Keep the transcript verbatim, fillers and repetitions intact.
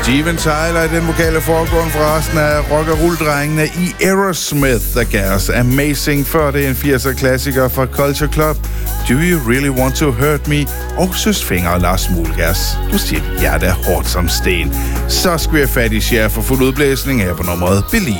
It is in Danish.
Steven Tyler i den vokale foregående fra resten af rock- og rulledrengene i Aerosmith, der gav os Amazing, før det er en firser klassiker fra Culture Club, Do You Really Want To Hurt Me, og Søs Finger og Lars Mulgas. Du siger, dit hjerte er hårdt som sten. Så skal vi have fat i Cher for fuld udblæsning her på nummeret Believe.